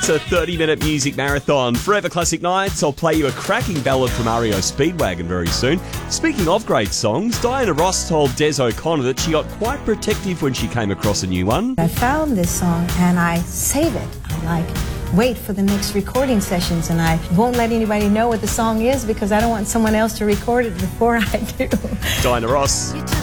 It's a 30-minute music marathon. Forever Classic Nights. I'll play you a cracking ballad from REO Speedwagon very soon. Speaking of great songs, Diana Ross told Des O'Connor that she got quite protective when she came across a new one. I found this song and I save it. I wait for the next recording sessions, and I won't let anybody know what the song is because I don't want someone else to record it before I do. Diana Ross.